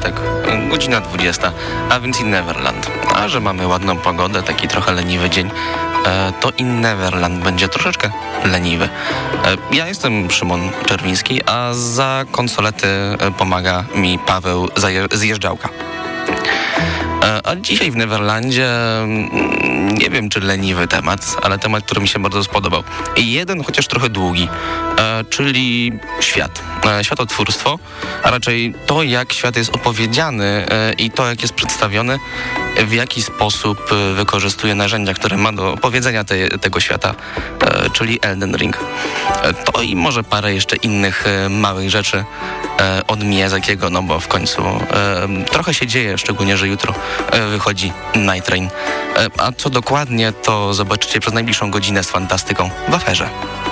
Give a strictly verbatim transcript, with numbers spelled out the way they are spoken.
czwartek, godzina dwudziesta, a więc i Neverland. A że mamy ładną pogodę, taki trochę leniwy dzień, to i Neverland będzie troszeczkę leniwy. Ja jestem Szymon Czerwiński, a za konsolety pomaga mi Paweł Zjeżdżałka. A dzisiaj w Neverlandzie nie wiem, czy leniwy temat, ale temat, który mi się bardzo spodobał. Jeden, chociaż trochę długi, czyli świat. Światotwórstwo, a raczej to, jak świat jest opowiedziany i to, jak jest przedstawiony, w jaki sposób wykorzystuje narzędzia, które ma do opowiedzenia te, tego świata, czyli Elden Ring. To i może parę jeszcze innych małych rzeczy od Miyazakiego, no bo w końcu trochę się dzieje, szczególnie, że jutro wychodzi Night Rain. A co dokładnie, to zobaczycie przez najbliższą godzinę z fantastyką w aferze.